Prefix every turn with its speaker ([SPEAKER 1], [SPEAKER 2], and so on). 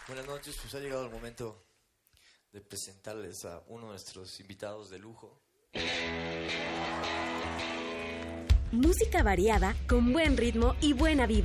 [SPEAKER 1] Buenas noches, pues ha llegado el momento de presentarles a uno de nuestros invitados de lujo.
[SPEAKER 2] Música variada, con buen ritmo y buena vibra.